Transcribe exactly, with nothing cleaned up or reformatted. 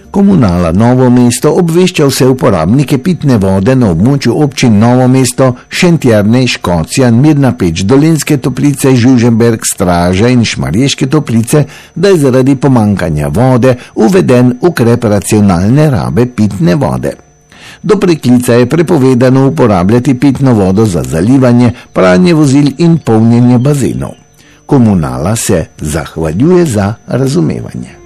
Komunala Novo mesto obvešča vse uporabnike pitne vode na območju občin Novo mesto, Šentjernej, Škocjan, Mirna Peč, Dolenjske Toplice, Žužemberk, Straže in Šmarješke Toplice, da je zaradi pomankanja vode uveden ukrep racionalne rabe pitne vode. Do preklica je prepovedano uporabljati pitno vodo za zalivanje, pranje vozil in polnjenje bazenov. Komunala se zahvaljuje za razumevanje.